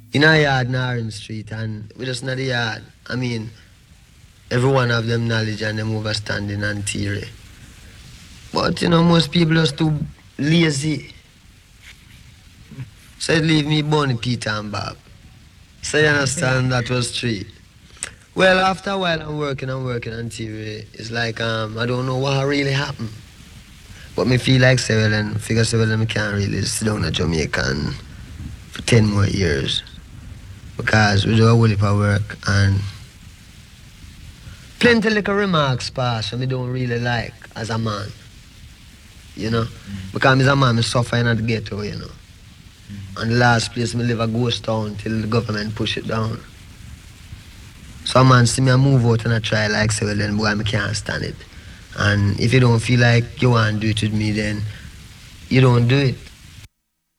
in a yard in Orange Street, and we just not the yard. I mean, everyone have them knowledge and them understanding and theory. But you know, most people just too lazy. So it leave me Bonnie, Peter and Bob. So you understand that was three. Well, after a while I'm working on theory. It's like I don't know what really happened. But me feel like say and figure say I can't really sit down in Jamaica and for 10 more years. Because we do a whole heap of work and plenty little remarks pass and me don't really like as a man. You know? Because as a man, I suffer in the ghetto, you know. And the last place me live a ghost town till the government push it down. So a man see me I move out and I try like say, well then boy I can't stand it. And if you don't feel like you want to do it with me then you don't do it.